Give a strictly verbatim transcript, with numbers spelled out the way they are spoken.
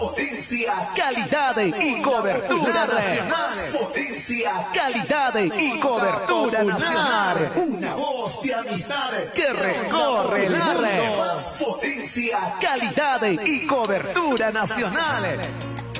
Potencia, calidad y cobertura nacional. Potencia, calidad y cobertura nacional. Una voz de amistad que recorre el mundo. Más potencia, calidad y cobertura nacional.